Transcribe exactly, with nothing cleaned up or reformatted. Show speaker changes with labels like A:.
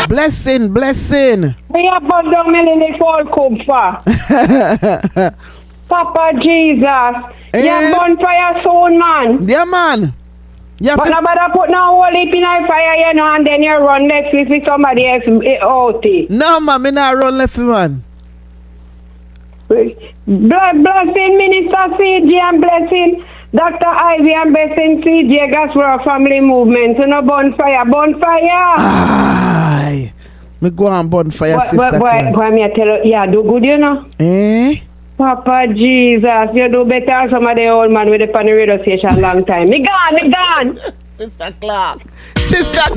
A: Blessing, blessing.
B: We are but down me in the fall cook for. Papa Jesus.
A: Eh?
B: You bonfire soon, man.
A: Yeah, man. Yeah,
B: But
A: fi-
B: nobody put no whole heap in a fire, you know, and then you run next week with somebody else eh, out it.
A: no, man, me not run left, man.
B: Blood blessing, Minister C J and blessing, Doctor Ivy and blessing C J Gasworth Family Movement. So no bonfire, bonfire.
A: Aye. Me go on bonfire,
B: Boy,
A: sister.
B: boy, boy,
A: Clyde.
B: boy, me a tell you, yeah, do good, you know.
A: Eh?
B: Papa Jesus, you do better than some of the old man with the pan radio station long time. Me gone, me gone.
A: Sister Clark. Sister